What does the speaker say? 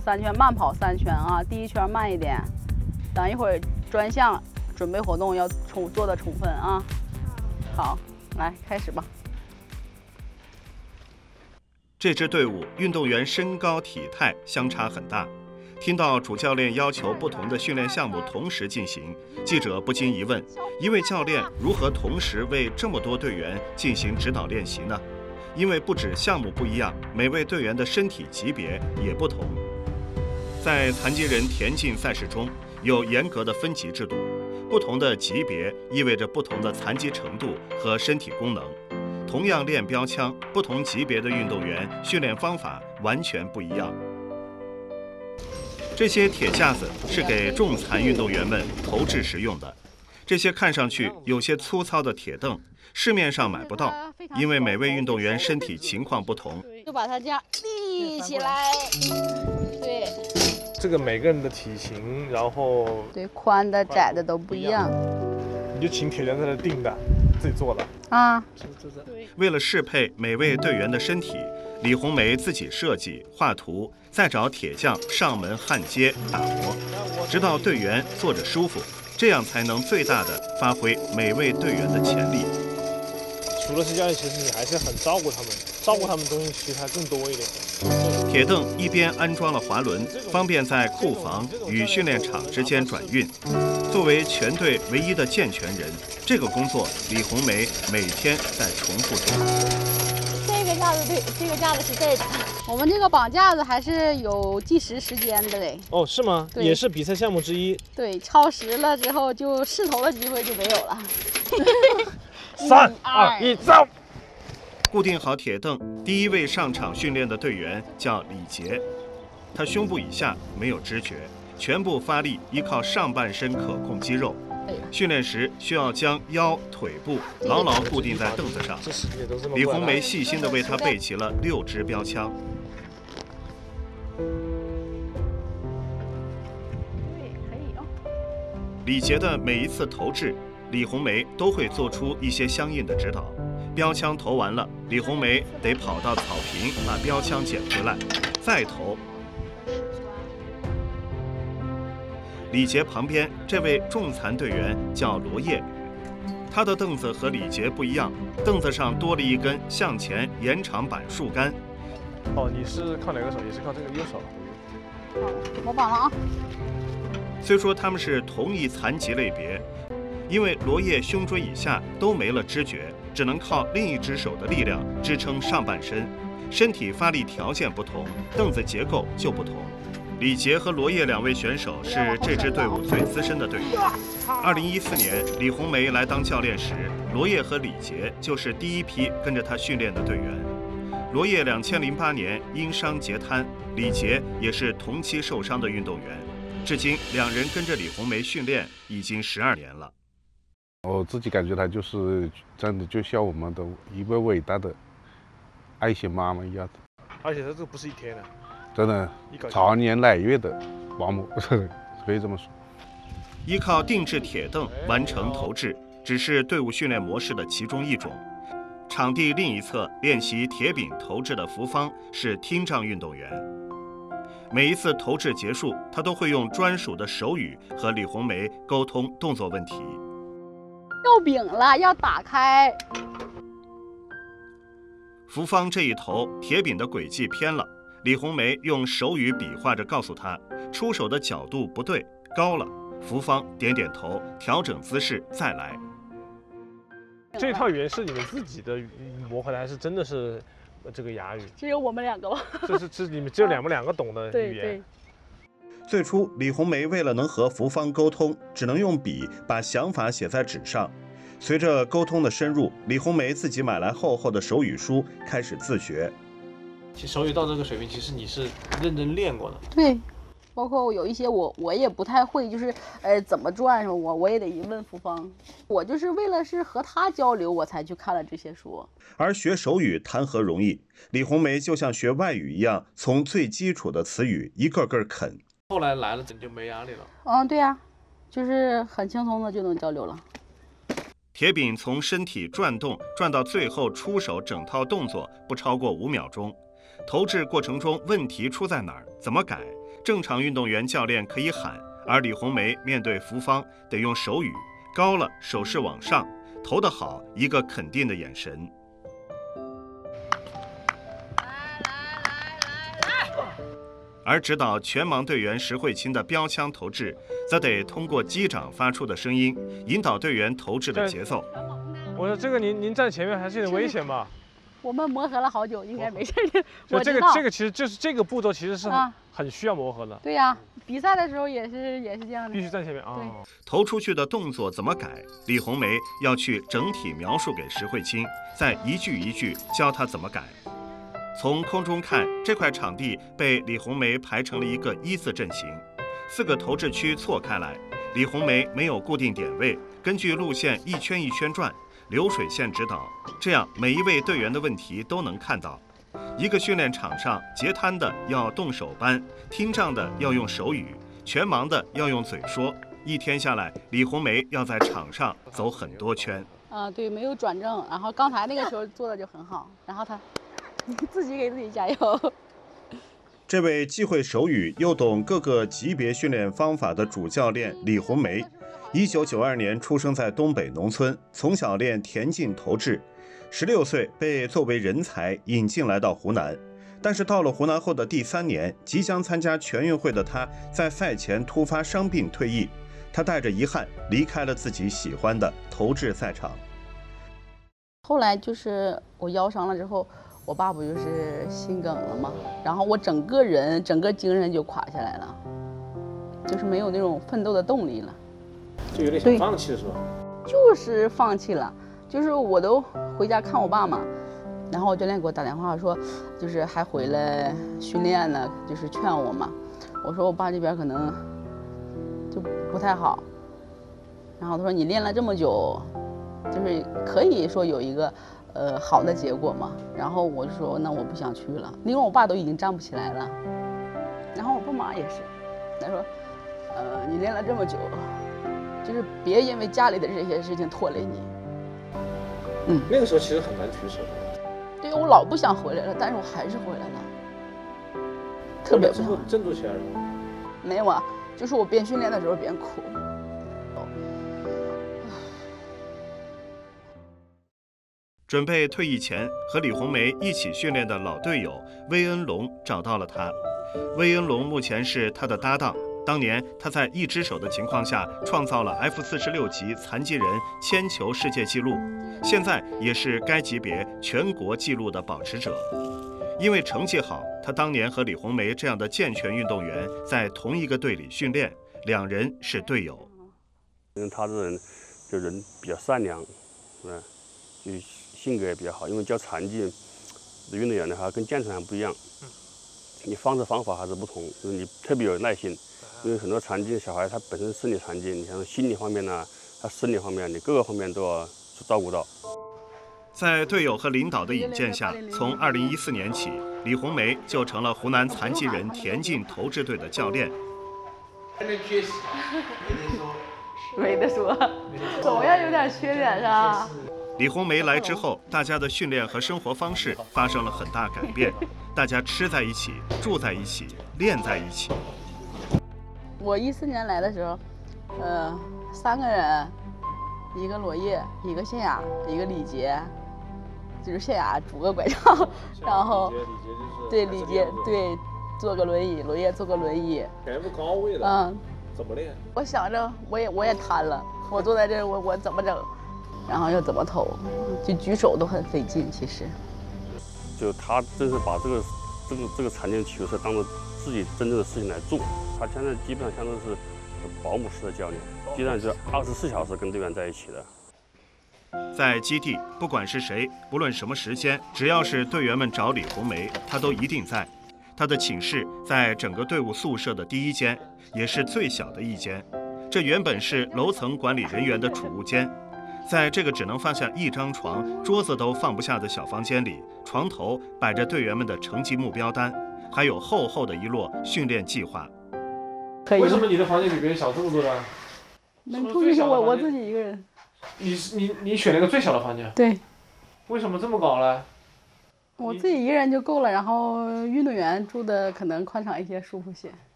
3圈，慢跑3圈啊。第1圈慢一点，等一会儿专项准备活动要做的充分啊。好，来开始吧。 这支队伍运动员身高体态相差很大，听到主教练要求不同的训练项目同时进行，记者不禁疑问：一位教练如何同时为这么多队员进行指导练习呢？因为不止项目不一样，每位队员的身体级别也不同。在残疾人田径赛事中，有严格的分级制度，不同的级别意味着不同的残疾程度和身体功能。同样练标枪，不同级别的运动员训练方法完全不一样。这些铁架子是给重残运动员们投掷时用的。这些看上去有些粗糙的铁凳，市面上买不到，因为每位运动员身体情况不同。 就把它这样立起来，对。 这个每个人的体型，然后对宽的窄的都不一样。 你就请铁匠在那定的，自己做的啊。 为了适配每位队员的身体，李红梅自己设计、画图，再找铁匠上门焊接、打磨，直到队员坐着舒服，这样才能最大的发挥每位队员的潜力。 除了是教练，其实你还是很照顾他们，照顾他们的东西其实还更多一点。 铁凳一边安装了滑轮，方便在库房与训练场之间转运。作为全队唯一的健全人，这个工作李红梅每天在重复中。 这个架子对，这个架子是这个。我们这个绑架子还是有计时时间的嘞。 哦，是吗？也是比赛项目之一。 对，超时了之后就试头的机会就没有了。 3、2、1，走！ 固定好铁凳，第一位上场训练的队员叫李杰，他胸部以下没有知觉，全部发力依靠上半身可控肌肉。训练时需要将腰、腿部牢牢固定在凳子上。李红梅细心地为他备齐了6支标枪。 对，可以哦。 李杰的每一次投掷，李红梅都会做出一些相应的指导。标枪投完了，李红梅得跑到草坪把标枪捡回来，再投。李杰旁边这位重残队员叫罗烨，他的凳子和李杰不一样，凳子上多了一根向前延长板树干。 哦，你是靠哪个手？也是靠这个右手。 好，我绑了啊。 虽说他们是同一残疾类别，因为罗烨胸椎以下都没了知觉，只能靠另一只手的力量支撑上半身，身体发力条件不同，凳子结构就不同。李杰和罗烨2位选手是这支队伍最资深的队员。2014年，李红梅来当教练时，罗烨和李杰就是第一批跟着他训练的队员。罗烨2008年因伤截瘫，李杰也是同期受伤的运动员。至今2人跟着李红梅训练已经12年了。 我自己感觉她就是真的就像我们的一位伟大的爱心妈妈一样的， 而且她这个不是一天的， 真的长年累月的保姆，可以这么说。 依靠定制铁凳完成投掷，只是队伍训练模式的其中一种。场地另一侧练习铁饼投掷的福芳是听障运动员。每一次投掷结束，他都会用专属的手语和李红梅沟通动作问题。 要饼了，要打开。 福芳这一投，铁饼的轨迹偏了，李红梅用手语比划着告诉他，出手的角度不对，高了。福芳点点头，调整姿势再来。 这套语言是你们自己的磨合的，还是真的是这个哑语？ 只有我们2个吧。 这你们只有2个懂的语言。 对。 最初，李红梅为了能和福芳沟通，只能用笔把想法写在纸上。随着沟通的深入，李红梅自己买来厚厚的手语书，开始自学。 其实手语到这个水平，其实你是认真练过的。 对，包括有一些我也不太会，就是怎么转什么，我也得问福芳。我就是为了是和他交流，我才去看了这些书。 而学手语谈何容易？李红梅就像学外语一样，从最基础的词语一个个啃。 后来来了，你就没压力了。 对呀，就是很轻松的就能交流了。 铁饼从身体转动转到最后出手，整套动作不超过5秒钟。投掷过程中问题出在哪儿？怎么改？ 正常运动员教练可以喊，而李红梅面对伏方得用手语，高了手势往上，投得好一个肯定的眼神。而指导全盲队员石慧清的标枪投掷，则得通过击掌发出的声音，引导队员投掷的节奏。 我说这个您站前面还是有点危险吧？ 我们磨合了好久，应该没事的。 我这个其实就是这个步骤其实是很需要磨合的。 对呀，比赛的时候也是这样的。 必须站前面啊。 投出去的动作怎么改，李红梅要去整体描述给石慧清，再一句一句教她怎么改。从空中看，这块场地被李红梅排成了一个一字阵型，4个投掷区错开来，李红梅没有固定点位，根据路线一圈一圈转，流水线指导，这样每一位队员的问题都能看到。一个训练场上，截瘫的要动手搬，听障的要用手语，全盲的要用嘴说。一天下来，李红梅要在场上走很多圈。 对，没有转正，然后刚才那个时候做的就很好，然后他自己给自己加油。 这位既会手语又懂各个级别训练方法的主教练李红梅，1992年出生在东北农村，从小练田径投掷，16岁被作为人才引进来到湖南。但是到了湖南后的第3年，即将参加全运会的他，在赛前突发伤病退役，他带着遗憾离开了自己喜欢的投掷赛场。 后来就是我腰伤了之后，我爸不就是心梗了吗？然后我整个精神就垮下来了，就是没有那种奋斗的动力了， 就有点想放弃了是吧？ 就是放弃了，就是我都回家看我爸嘛，然后我教练给我打电话说，就是还回来训练呢，就是劝我嘛。我说我爸这边可能就不太好，然后他说你练了这么久，就是可以说有一个好的结果嘛。然后我就说那我不想去了，因为我爸都已经站不起来了。然后我爸妈也是，他说你练了这么久，就是别因为家里的这些事情拖累你。 那个时候其实很难取舍。 对，我老不想回来了，但是我还是回来了，特别不想。 振作起来了吗？ 没有啊，就是我边训练的时候边哭。 准备退役前和李红梅一起训练的老队友魏恩龙找到了他。魏恩龙目前是他的搭档，当年他在一只手的情况下创造了 F46级残疾人铅球世界纪录，现在也是该级别全国纪录的保持者。因为成绩好，他当年和李红梅这样的健全运动员在同一个队里训练，2人是队友。 因为他这人就人比较善良，就性格也比较好。因为教残疾的运动员的话，跟健全人不一样，你方式方法还是不同，就是你特别有耐心。因为很多残疾的小孩，他本身身体残疾，你像心理方面呢，他生理方面，你各个方面都要照顾到。 在队友和领导的引荐下，从2014年起，李红梅就成了湖南残疾人田径投掷队的教练。 没得说，总要有点缺点是吧？ 李红梅来之后，大家的训练和生活方式发生了很大改变，大家吃在一起，住在一起，练在一起。 我14年来的时候，3个人，一个罗烨，一个谢雅，一个李杰，就是谢雅拄个拐杖，然后对李杰对坐个轮椅，罗烨坐个轮椅， 感觉不高位了。怎么练？ 我想着我也瘫了，我坐在这儿我怎么整？然后又怎么投，就举手都很费劲。其实， 就他真是把这个残疾人体育社当做自己真正的事情来做。他现在基本上相当于是保姆式的教练，基本上是24小时跟队员在一起的。 在基地，不管是谁，不论什么时间，只要是队员们找李红梅，他都一定在。他的寝室在整个队伍宿舍的第1间，也是最小的一间。这原本是楼层管理人员的储物间。在这个只能放下1张床、桌子都放不下的小房间里，床头摆着队员们的成绩目标单，还有厚厚的一摞训练计划。 为什么你的房间比别人小这么多呢？ 能出去是我自己一个人。 你选了个最小的房间？ 对。 为什么这么搞呢？ 我自己一个人就够了，然后运动员住的可能宽敞一些，舒服些。